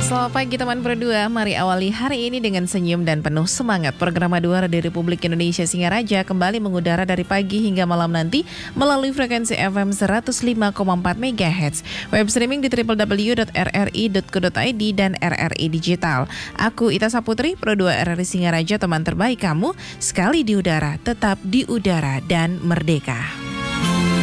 Selamat pagi teman Pro2, mari awali hari ini dengan senyum dan penuh semangat. Program Madura Radio Republik Indonesia Singaraja kembali mengudara dari pagi hingga malam nanti melalui frekuensi FM 105,4 MHz, web streaming di www.rri.co.id dan RRI Digital. Aku Ita Saputri, Pro2 RRI Singaraja, teman terbaik kamu, sekali di udara, tetap di udara dan merdeka.